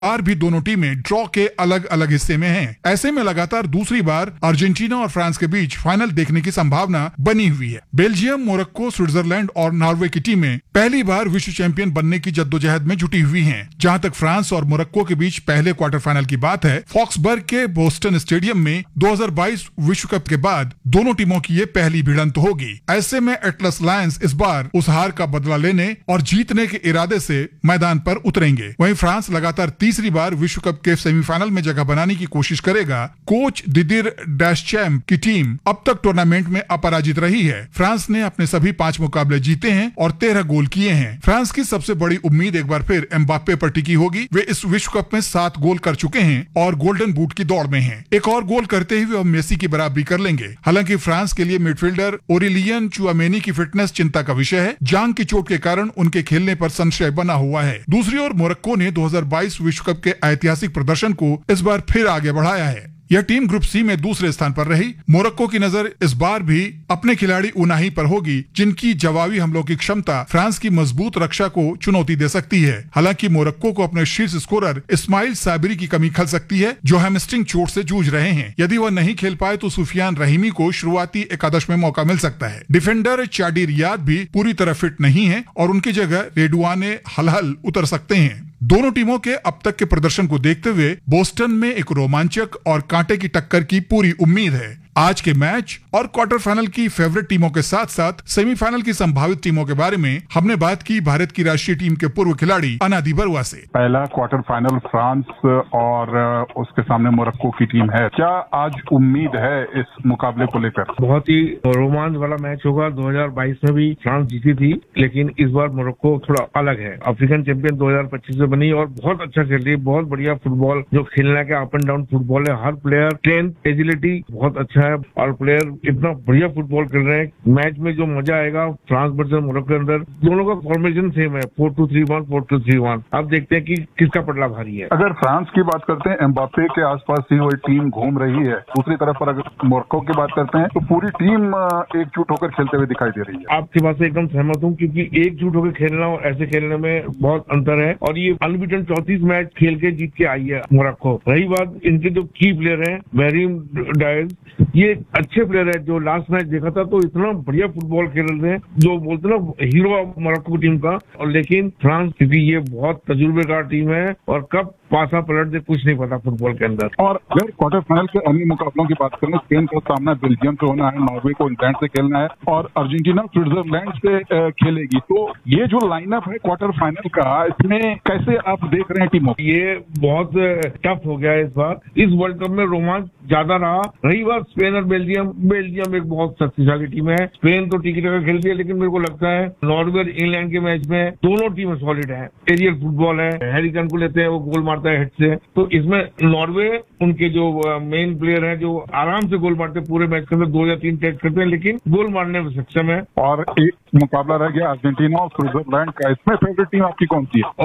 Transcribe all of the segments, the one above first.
बार भी दोनों टीमें ड्रॉ के अलग अलग हिस्से में हैं। ऐसे में लगातार दूसरी बार अर्जेंटीना और फ्रांस के बीच फाइनल देखने की संभावना बनी हुई है। बेल्जियम, मोरक्को, स्विट्जरलैंड और नॉर्वे की टीमें पहली बार विश्व चैंपियन बनने की जद्दोजहद में जुटी हुई हैं। जहां तक फ्रांस और मोरक्को के बीच पहले क्वार्टर फाइनल की बात है, फॉक्सबर्ग के बोस्टन स्टेडियम में 2022 विश्व कप के बाद दोनों टीमों की ये पहली भिड़ंत होगी। ऐसे में एटलस लायंस इस बार उस हार का बदला लेने और जीतने के इरादे से मैदान पर उतरेंगे। वहीं फ्रांस लगातार तीसरी बार विश्व कप के सेमीफाइनल में जगह बनाने की कोशिश करेगा। कोच दिदिर डेस्चैम्प की टीम अब तक टूर्नामेंट में अपराजित रही है। फ्रांस ने अपने सभी 5 मुकाबले जीते हैं और 13 गोल किए हैं। फ्रांस की सबसे बड़ी उम्मीद एक बार फिर एम्बाप्पे पर टिकी होगी। वे इस विश्व कप में 7 गोल कर चुके हैं और गोल्डन बूट की दौड़ में हैं। एक और गोल करते ही वे मेसी की बराबरी कर लेंगे। हालांकि फ्रांस के लिए मिडफील्डर ओरेलियन चुआमेनी की फिटनेस चिंता का विषय है। जांग की चोट के कारण उनके खेलने पर संशय बना हुआ है। दूसरी ओर मोरक्को ने 2022 विश्व कप के ऐतिहासिक प्रदर्शन को इस बार फिर आगे बढ़ाया है। यह टीम ग्रुप सी में दूसरे स्थान पर रही। मोरक्को की नजर इस बार भी अपने खिलाड़ी उनाही पर होगी, जिनकी जवाबी हमलों की क्षमता फ्रांस की मजबूत रक्षा को चुनौती दे सकती है। हालांकि मोरक्को को अपने शीर्ष स्कोरर इस्माइल साबिरी की कमी खल सकती है, जो हैमस्ट्रिंग चोट से जूझ रहे हैं। यदि वह नहीं खेल पाए तो सुफियान रहीमी को शुरुआती एकादश में मौका मिल सकता है। डिफेंडर चाडी रियाद भी पूरी तरह फिट नहीं है और उनकी जगह रेडुआने हलहल उतर सकते हैं। दोनों टीमों के अब तक के प्रदर्शन को देखते हुए बोस्टन में एक रोमांचक और कांटे की टक्कर की पूरी उम्मीद है। आज के मैच और क्वार्टर फाइनल की फेवरेट टीमों के साथ साथ सेमीफाइनल की संभावित टीमों के बारे में हमने बात की भारत की राष्ट्रीय टीम के पूर्व खिलाड़ी अनादि बरुआ से। पहला क्वार्टर फाइनल फ्रांस और उसके सामने मोरक्को की टीम है। क्या आज उम्मीद है इस मुकाबले को लेकर? बहुत ही रोमांच वाला मैच होगा। 2022 में भी फ्रांस जीती थी, लेकिन इस बार मोरक्को थोड़ा अलग है। अफ्रीकन चैंपियन 2025 में बनी और बहुत अच्छा खेल रही है। बहुत बढ़िया फुटबॉल जो खेलने का अप एंड डाउन फुटबॉल है। हर प्लेयर स्ट्रेंथ, एजिलिटी बहुत अच्छा है और प्लेयर इतना बढ़िया फुटबॉल खेल रहे हैं। मैच में जो मजा आएगा फ्रांस वर्सेस मोरक्को के अंदर, दोनों का फॉर्मेशन सेम है, 4-2-3-1, 4-2-3-1। अब देखते हैं कि किसका पटला भारी है। अगर फ्रांस की बात करते हैं, एम्बाप्पे के आसपास ही वही टीम घूम रही है। दूसरी तरफ पर अगर मोरक्को की बात करते हैं तो पूरी टीम एकजुट होकर खेलते हुए दिखाई दे रही है। आपकी बात से एकदम सहमत हूँ, क्योंकि एकजुट होकर खेलना और ऐसे खेलने में बहुत अंतर है। और ये अनबीटन 34 मैच खेल के जीत के आई है मोरक्को। रही बात इनके जो की प्लेयर हैं, ब्राहिम डायज, ये अच्छे प्लेयर है। जो लास्ट मैच देखा था तो इतना बढ़िया फुटबॉल खेल रहे हैं, जो बोलते ना हीरो मोरक्को टीम का। और लेकिन फ्रांस, क्योंकि ये बहुत तजुर्बेकार टीम है और कब पासा पलट दे कुछ नहीं पता फुटबॉल के अंदर। और अगर क्वार्टर फाइनल के अन्य मुकाबलों की बात करें, स्पेन का सामना बेल्जियम से होना है, नॉर्वे को इंग्लैंड से खेलना है और अर्जेंटीना स्विट्जरलैंड से खेलेगी। तो ये जो लाइनअप है क्वार्टर फाइनल का, इसमें कैसे आप देख रहे हैं टीमों? ये बहुत टफ हो गया है इस बार। इस वर्ल्ड कप में रोमांच ज्यादा रहा। रही बात स्पेन और बेल्जियम एक बहुत शक्तिशाली टीम है। स्पेन तो टिकी टका खेलती है, लेकिन मेरे को लगता है नॉर्वे और इंग्लैंड के मैच में दोनों टीमें सॉलिड है। एरियल फुटबॉल है, हैरी कैन को लेते हैं, वो गोल मारता है हेड से। तो इसमें नॉर्वे, उनके जो मेन प्लेयर हैं जो आराम से गोल मारते हैं, पूरे मैच के अंदर 2 या 3 टेस्ट करते हैं, लेकिन गोल मारने में सक्षम है। और एक मुकाबला रह गया अर्जेंटीना और स्विट्जरलैंड का। इसमें फेवरेट टीम आपकी कौन सी है?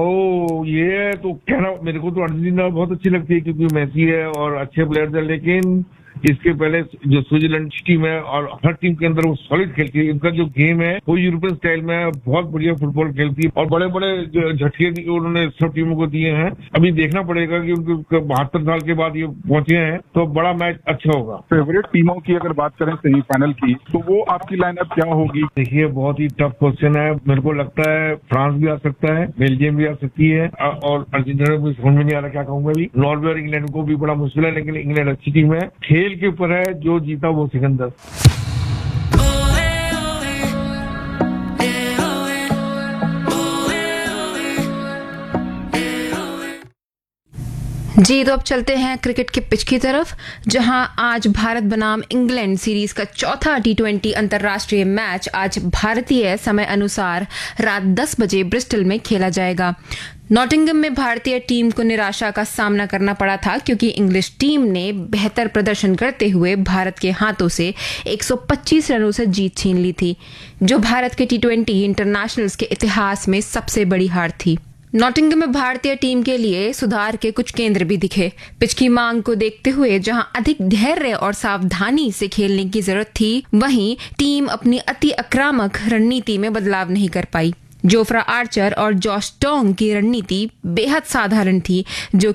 ये तो कहना, मेरे को तो अर्जेंटीना बहुत अच्छी लगती है, क्योंकि मेसी है और अच्छे प्लेयर्स है। लेकिन इसके पहले जो स्विट्जरलैंड टीम है और हर टीम के अंदर वो सॉलिड खेलती है। इनका जो गेम है वो यूरोपियन स्टाइल में बहुत बढ़िया फुटबॉल खेलती है और बड़े बड़े झटके उन्होंने सब टीमों को दिए हैं। अभी देखना पड़ेगा कि उनको 72 साल के बाद ये पहुंचे हैं, तो बड़ा मैच अच्छा होगा। फेवरेट टीमों की अगर बात करें सेमीफाइनल की, तो वो आपकी लाइनअप क्या होगी? देखिए, बहुत ही टफ क्वेश्चन है। मेरे को लगता है फ्रांस भी आ सकता है, बेल्जियम भी आ सकती है और अर्जेंटीना भी समझ में नहीं आ रहा क्या कहूंगा अभी। नॉर्वे और इंग्लैंड को भी बड़ा मुश्किल है, लेकिन इंग्लैंड अच्छी टीम है। खेल के ऊपर है, जो जीता वो सिकंदर। जी, तो अब चलते हैं क्रिकेट के पिच की तरफ, जहां आज भारत बनाम इंग्लैंड सीरीज का चौथा T20 अंतर्राष्ट्रीय मैच आज भारतीय समय अनुसार रात 10 बजे ब्रिस्टल में खेला जाएगा। नॉटिंघम में भारतीय टीम को निराशा का सामना करना पड़ा था, क्योंकि इंग्लिश टीम ने बेहतर प्रदर्शन करते हुए भारत के हाथों से 125 रनों से जीत छीन ली थी, जो भारत के T20 इंटरनेशनल्स के इतिहास में सबसे बड़ी हार थी। नॉटिंघम में भारतीय टीम के लिए सुधार के कुछ केंद्र भी दिखे। पिच की मांग को देखते हुए जहां अधिक धैर्य और सावधानी से खेलने की जरूरत थी, वहीं टीम अपनी अति आक्रामक रणनीति में बदलाव नहीं कर पाई, जोफ्रा आर्चर और जॉश टोंग की रणनीति बेहद साधारण थी, जो